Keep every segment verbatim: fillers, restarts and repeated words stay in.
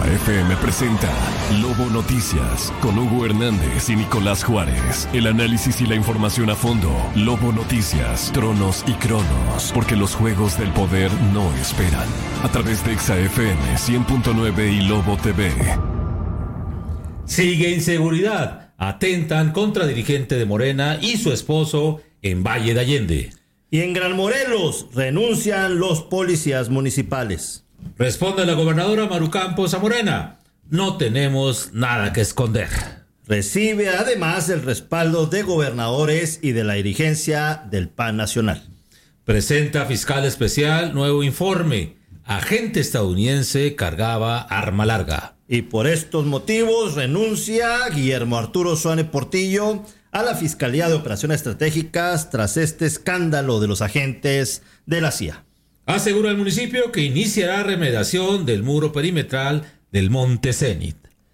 F M presenta Lobo Noticias con Hugo Hernández y Nicolás Juárez. El análisis y la información a fondo. Lobo Noticias, tronos y cronos. Porque los juegos del poder no esperan. A través de Exa F M cien punto nueve y Lobo T V. Sigue inseguridad. Atentan contra dirigente de Morena y su esposo en Valle de Allende. Y en Gran Morelos renuncian los policías municipales. Responde la gobernadora Maru Campos a Morena: no tenemos nada que esconder. Recibe además el respaldo de gobernadores y de la dirigencia del P A N nacional. Presenta fiscal especial nuevo informe. Agente estadounidense cargaba arma larga. Y por estos motivos renuncia Guillermo Arturo Suárez Portillo a la Fiscalía de Operaciones Estratégicas tras este escándalo de los agentes de la C I A. Asegura el municipio que iniciará remediación del muro perimetral del Monte Cenit.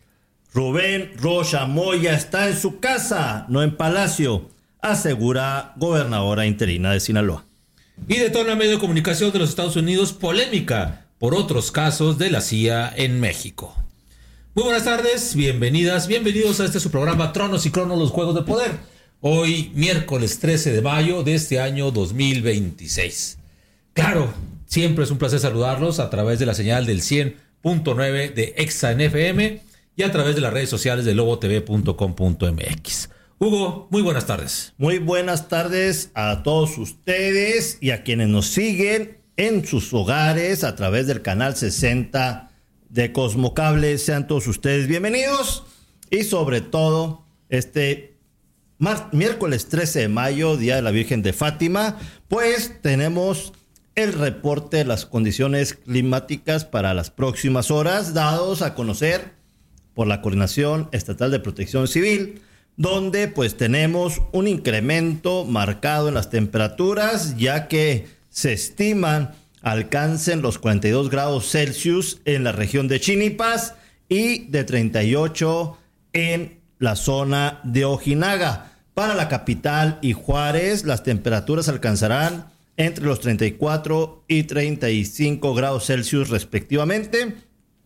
Rubén Rocha Moya está en su casa, no en Palacio, asegura gobernadora interina de Sinaloa. Y detona medio de comunicación de los Estados Unidos polémica por otros casos de la C I A en México. Muy buenas tardes, bienvenidas, bienvenidos a este su programa Tronos y Cronos, los Juegos de Poder. Hoy, miércoles trece de mayo de este año dos mil veintiséis. Claro, siempre es un placer saludarlos a través de la señal del cien punto nueve de Exa en F M y a través de las redes sociales de lobo t v punto com punto m x. Hugo, muy buenas tardes. Muy buenas tardes a todos ustedes y a quienes nos siguen en sus hogares a través del canal sesenta de Cosmocable. Sean todos ustedes bienvenidos y sobre todo este mar- miércoles trece de mayo, Día de la Virgen de Fátima, pues tenemos el reporte de las condiciones climáticas para las próximas horas, dados a conocer por la Coordinación Estatal de Protección Civil, donde pues tenemos un incremento marcado en las temperaturas, ya que se estiman alcancen los cuarenta y dos grados Celsius en la región de Chinipas y de treinta y ocho en la zona de Ojinaga. Para la capital y Juárez, las temperaturas alcanzarán entre los treinta y cuatro y treinta y cinco grados Celsius respectivamente.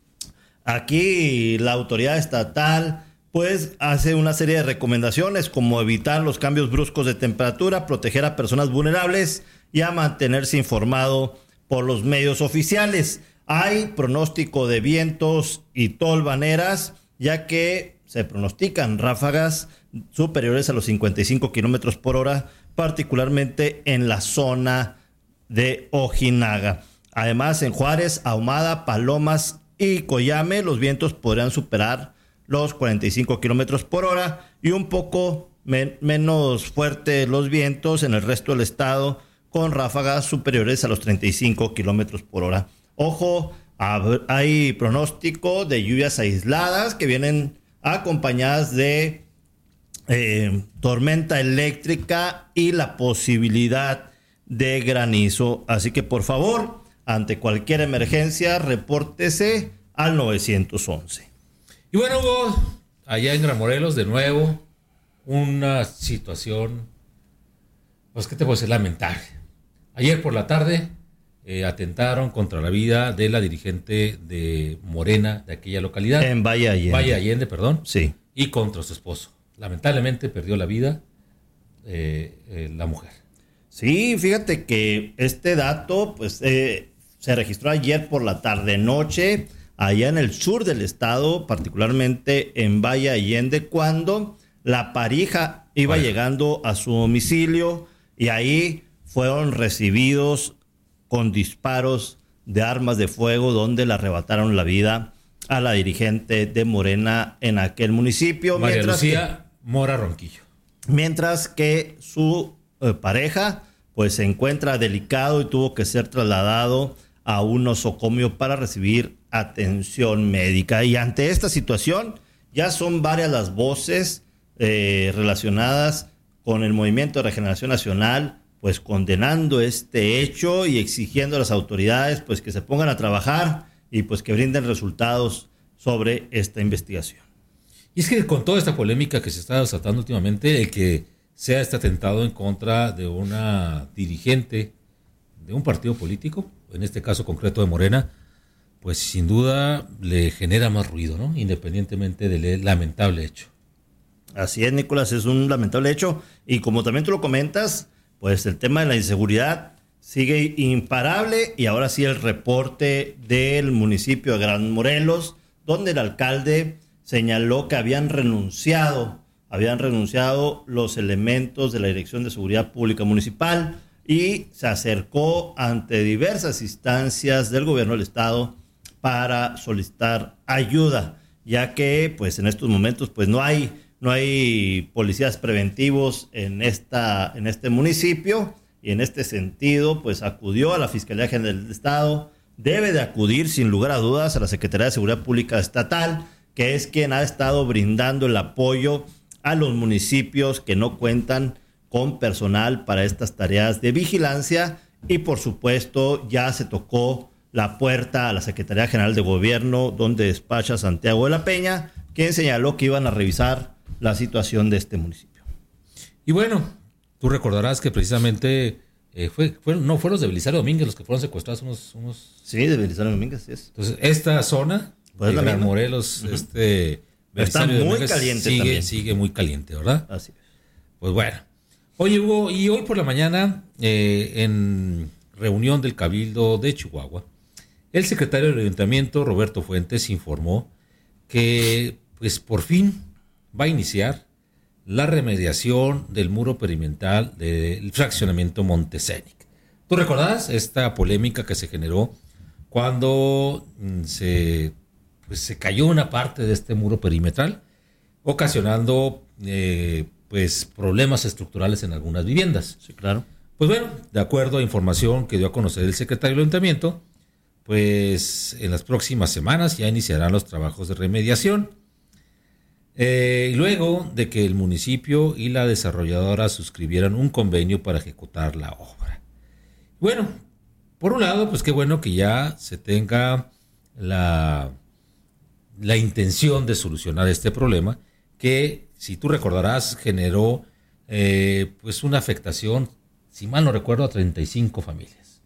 Aquí la autoridad estatal pues hace una serie de recomendaciones como evitar los cambios bruscos de temperatura, proteger a personas vulnerables y a mantenerse informado por los medios oficiales. Hay pronóstico de vientos y tolvaneras, ya que se pronostican ráfagas superiores a los cincuenta y cinco kilómetros por hora, particularmente en la zona de Ojinaga. Además, en Juárez, Ahumada, Palomas y Coyame, los vientos podrían superar los cuarenta y cinco kilómetros por hora y un poco men- menos fuertes los vientos en el resto del estado, con ráfagas superiores a los treinta y cinco kilómetros por hora. Ojo, hay pronóstico de lluvias aisladas que vienen acompañadas de Eh, tormenta eléctrica y la posibilidad de granizo. Así que por favor, ante cualquier emergencia, repórtese al nueve once. Y bueno, Hugo, allá en Gran Morelos de nuevo, una situación, pues qué te puedo decir, lamentable. Ayer por la tarde eh, atentaron contra la vida de la dirigente de Morena de aquella localidad. En Valle Allende. Valle Allende, perdón. Sí. Y contra su esposo. Lamentablemente perdió la vida eh, eh, la mujer. Sí, fíjate que este dato pues eh, se registró ayer por la tarde-noche allá en el sur del estado, particularmente en Valle Allende, cuando la pareja iba Vaya. llegando a su domicilio y ahí fueron recibidos con disparos de armas de fuego donde le arrebataron la vida a la dirigente de Morena en aquel municipio. María mientras Lucía que, Mora Ronquillo. Mientras que su eh, pareja pues se encuentra delicado y tuvo que ser trasladado a un nosocomio para recibir atención médica. Y ante esta situación ya son varias las voces eh, relacionadas con el Movimiento de Regeneración Nacional, pues condenando este hecho y exigiendo a las autoridades pues que se pongan a trabajar y pues que brinden resultados sobre esta investigación. Y es que con toda esta polémica que se está desatando últimamente, el que sea este atentado en contra de una dirigente de un partido político, en este caso concreto de Morena, pues sin duda le genera más ruido, ¿no? Independientemente del lamentable hecho. Así es, Nicolás, es un lamentable hecho. Y como también tú lo comentas, pues el tema de la inseguridad sigue imparable. Y ahora sí el reporte del municipio de Gran Morelos, donde el alcalde señaló que habían renunciado, habían renunciado los elementos de la Dirección de Seguridad Pública Municipal y se acercó ante diversas instancias del gobierno del estado para solicitar ayuda, ya que pues en estos momentos pues no hay no hay policías preventivos en esta en este municipio, y en este sentido pues acudió a la Fiscalía General del Estado. Debe de acudir sin lugar a dudas a la Secretaría de Seguridad Pública Estatal, que es quien ha estado brindando el apoyo a los municipios que no cuentan con personal para estas tareas de vigilancia. Y por supuesto ya se tocó la puerta a la Secretaría General de Gobierno, donde despacha Santiago de la Peña, quien señaló que iban a revisar la situación de este municipio. Y bueno, tú recordarás que precisamente eh, fue, fue, no fueron los de Belisario Domínguez los que fueron secuestrados unos... unos... Sí, de Belisario Domínguez, sí es. Entonces, esta zona pues de Gran Morelos, uh-huh. este... Está muy Domínguez caliente sigue, también. Sigue muy caliente, ¿verdad? Así es. Pues bueno. Oye, Hugo, y hoy por la mañana, eh, en reunión del Cabildo de Chihuahua, el secretario del Ayuntamiento, Roberto Fuentes, informó que, pues, por fin va a iniciar la remediación del muro perimetral del fraccionamiento Montesenic. ¿Tú recordás esta polémica que se generó cuando mm, se, pues, se cayó una parte de este muro perimetral, ocasionando eh, pues, problemas estructurales en algunas viviendas? Sí, claro. Pues bueno, de acuerdo a información que dio a conocer el secretario del Ayuntamiento, pues en las próximas semanas ya iniciarán los trabajos de remediación. Eh, luego de que el municipio y la desarrolladora suscribieran un convenio para ejecutar la obra. Bueno, por un lado, pues qué bueno que ya se tenga la, la intención de solucionar este problema, que si tú recordarás generó eh, pues una afectación, si mal no recuerdo, a treinta y cinco familias,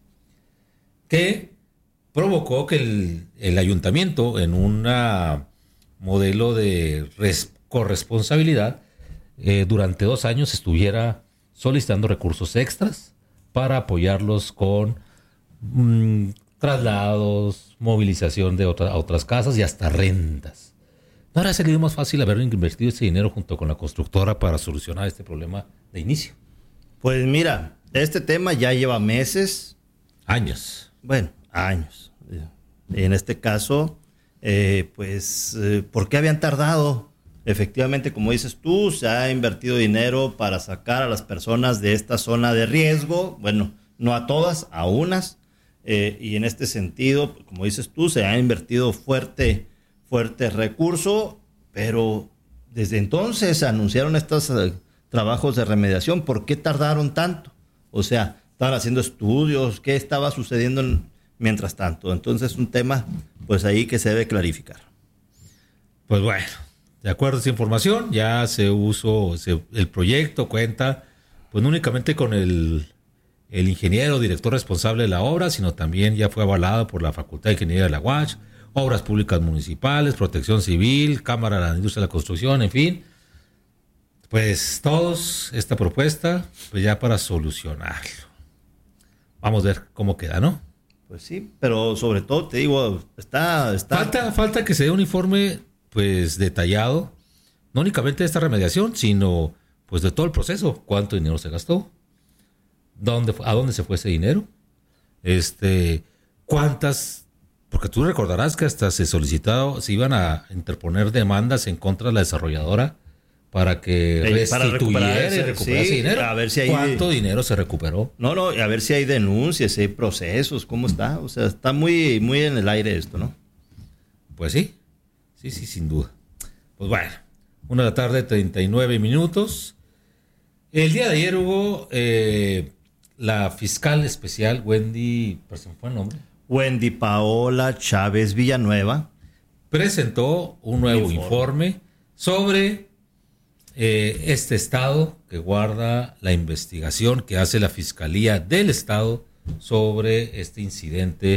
que provocó que el, el ayuntamiento, en una modelo de res, corresponsabilidad, eh, durante dos años estuviera solicitando recursos extras para apoyarlos con mmm, traslados, movilización de otra, a otras casas y hasta rentas. ¿No habría salido más fácil haber invertido ese dinero junto con la constructora para solucionar este problema de inicio? Pues mira, este tema ya lleva meses. Años. Bueno, años. En este caso... Eh, pues, eh, ¿por qué habían tardado? Efectivamente, como dices tú, se ha invertido dinero para sacar a las personas de esta zona de riesgo. Bueno, no a todas, a unas. Eh, y en este sentido, como dices tú, se ha invertido fuerte, fuerte recurso, pero desde entonces anunciaron estos eh, trabajos de remediación. ¿Por qué tardaron tanto? O sea, estaban haciendo estudios, ¿qué estaba sucediendo en, mientras tanto? Entonces, un tema... pues ahí que se debe clarificar. Pues bueno, de acuerdo a esa información, ya se usó, se, el proyecto cuenta, pues no únicamente con el, el ingeniero, director responsable de la obra, sino también ya fue avalado por la Facultad de Ingeniería de la U A C H, Obras Públicas Municipales, Protección Civil, Cámara de la Industria de la Construcción, en fin. Pues todos, esta propuesta, pues ya para solucionarlo. Vamos a ver cómo queda, ¿no? Pues sí, pero sobre todo te digo, está... está... Falta, falta que se dé un informe pues detallado, no únicamente de esta remediación, sino pues de todo el proceso. ¿Cuánto dinero se gastó? ¿Dónde, a dónde se fue ese dinero? Este, ¿cuántas? Porque tú recordarás que hasta se solicitado, se iban a interponer demandas en contra de la desarrolladora para que eh, para restituyera y recuperar sí, ese dinero. A ver si hay... ¿Cuánto dinero se recuperó? No, no, a ver si hay denuncias, si hay procesos, ¿cómo está? O sea, está muy, muy en el aire esto, ¿no? Pues sí, sí, sí, sin duda. Pues bueno, una de la tarde, treinta y nueve minutos. El día de ayer hubo eh, la fiscal especial, Wendy, ¿se me fue el nombre? Wendy Paola Chávez Villanueva. Presentó un nuevo informe, informe sobre... Eh, este estado que guarda la investigación que hace la Fiscalía del Estado sobre este incidente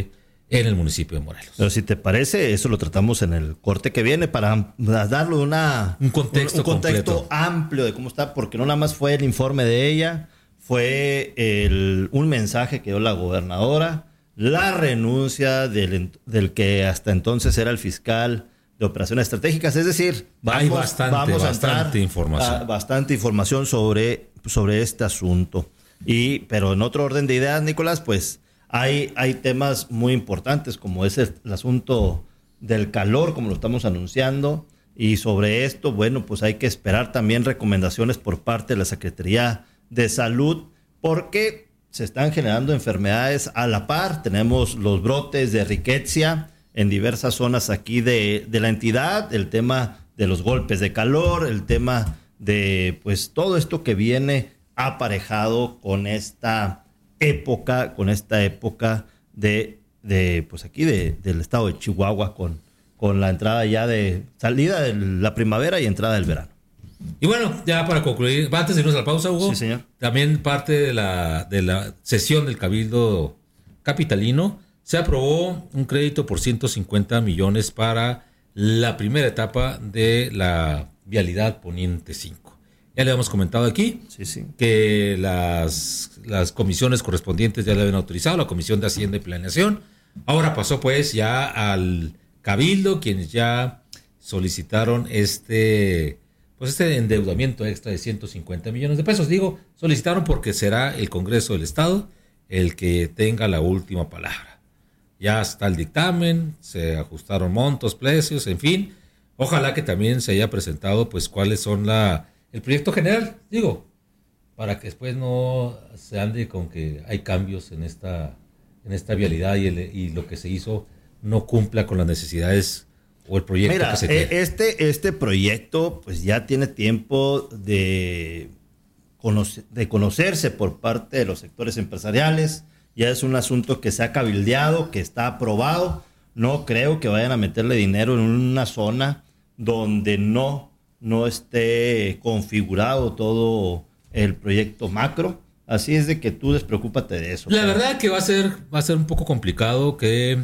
en el municipio de Morelos. Pero si te parece, eso lo tratamos en el corte que viene para darle una, un contexto, un, un contexto amplio de cómo está, porque no nada más fue el informe de ella, fue el, un mensaje que dio la gobernadora, la renuncia del, del que hasta entonces era el fiscal de operaciones estratégicas, es decir, vamos, hay bastante, vamos a bastante entrar información. A, bastante información sobre, sobre este asunto. Y, pero en otro orden de ideas, Nicolás, pues hay, hay temas muy importantes, como es el, el asunto del calor, como lo estamos anunciando, y sobre esto, bueno, pues hay que esperar también recomendaciones por parte de la Secretaría de Salud, porque se están generando enfermedades a la par. Tenemos los brotes de riqueza en diversas zonas aquí de, de la entidad, el tema de los golpes de calor, el tema de pues todo esto que viene aparejado con esta época, con esta época de, de pues aquí de, del estado de Chihuahua, con, con la entrada ya de salida de la primavera y entrada del verano. Y bueno, ya para concluir, antes de irnos a la pausa, Hugo, sí, señor. También parte de la, de la sesión del Cabildo Capitalino se aprobó un crédito por ciento cincuenta millones para la primera etapa de la vialidad Poniente cinco. Ya le hemos comentado aquí sí, sí. que las, las comisiones correspondientes ya le habían autorizado, la Comisión de Hacienda y Planeación. Ahora pasó pues ya al Cabildo, quienes ya solicitaron este, pues este endeudamiento extra de ciento cincuenta millones de pesos. Digo, solicitaron porque será el Congreso del Estado el que tenga la última palabra. Ya está el dictamen, se ajustaron montos, precios, en fin. Ojalá que también se haya presentado pues cuáles son la el proyecto general, digo, para que después no se ande con que hay cambios en esta en esta vialidad y, el, y lo que se hizo no cumpla con las necesidades o el proyecto Mira, que se tiene. Este, este proyecto pues ya tiene tiempo de, conoce, de conocerse por parte de los sectores empresariales. Ya es un asunto que se ha cabildeado, que está aprobado. No creo que vayan a meterle dinero en una zona donde no, no esté configurado todo el proyecto macro. Así es de que tú despreocúpate de eso. La pero... verdad que va a ser, va a ser un poco complicado que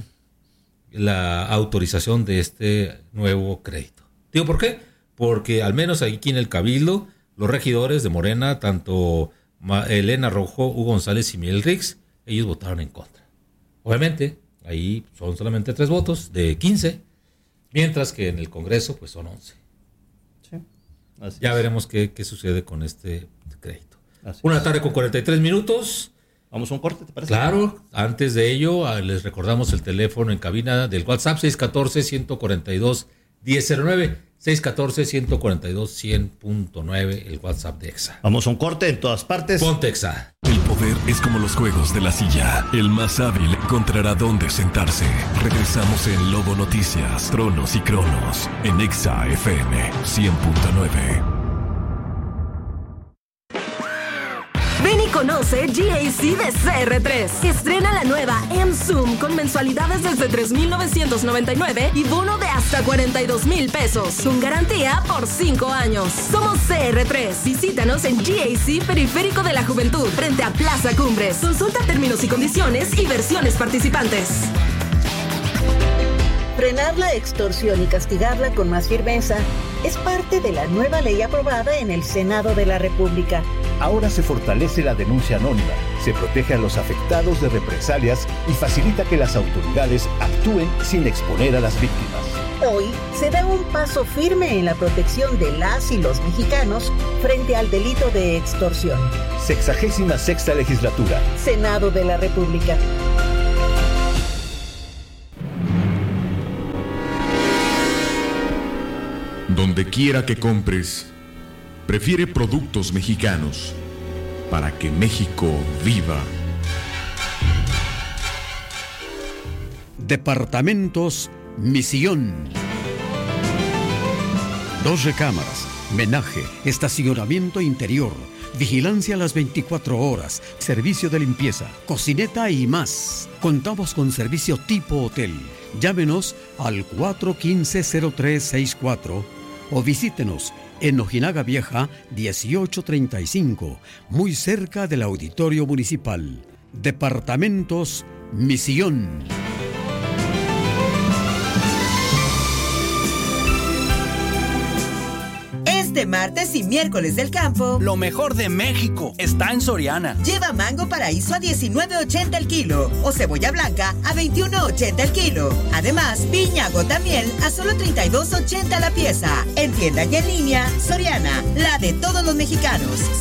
la autorización de este nuevo crédito. ¿Digo por qué? Porque al menos aquí en el Cabildo, los regidores de Morena, tanto Elena Rojo, Hugo González y Miguel Rix, ellos votaron en contra. Obviamente, ahí son solamente tres votos de quince, mientras que en el Congreso pues son once. Sí, así ya es. veremos qué, qué sucede con este crédito. Así Una es. tarde con cuarenta y tres minutos. Vamos a un corte, ¿te parece? Claro, antes de ello les recordamos el teléfono en cabina del WhatsApp seis uno cuatro, uno cuatro dos, uno cero cero nueve, seis uno cuatro, uno cuatro dos, cien punto nueve, el WhatsApp de Exa. Vamos a un corte en todas partes. Ponte Exa. El poder es como los juegos de la silla. El más hábil encontrará dónde sentarse. Regresamos en Lobo Noticias, Tronos y Cronos, en Exa F M cien punto nueve. Ven y conoce G A C de C R tres. Estrena la nueva M Zoom con mensualidades desde tres mil novecientos noventa y nueve y bono de hasta cuarenta y dos mil pesos, con garantía por cinco años. Somos C R tres. Visítanos en G A C Periférico de la Juventud, frente a Plaza Cumbres. Consulta términos y condiciones y versiones participantes. Frenar la extorsión y castigarla con más firmeza es parte de la nueva ley aprobada en el Senado de la República. Ahora se fortalece la denuncia anónima, se protege a los afectados de represalias y facilita que las autoridades actúen sin exponer a las víctimas. Hoy se da un paso firme en la protección de las y los mexicanos frente al delito de extorsión. Sexagésima sexta legislatura. Senado de la República. Donde quiera que compres, prefiere productos mexicanos para que México viva. Departamentos Misión. Dos recámaras, menaje, estacionamiento interior, vigilancia a las veinticuatro horas, servicio de limpieza, cocineta y más. Contamos con servicio tipo hotel. Llámenos al cuatro uno cinco, cero tres seis cuatro o visítenos en Ojinaga Vieja dieciocho treinta y cinco, muy cerca del Auditorio Municipal. Departamentos Misión. Este martes y miércoles del campo, lo mejor de México está en Soriana. Lleva mango paraíso a diecinueve ochenta el kilo o cebolla blanca a veintiuno ochenta el kilo. Además, piña gota miel a solo treinta y dos ochenta la pieza. En tienda y en línea, Soriana, la de todos los mexicanos.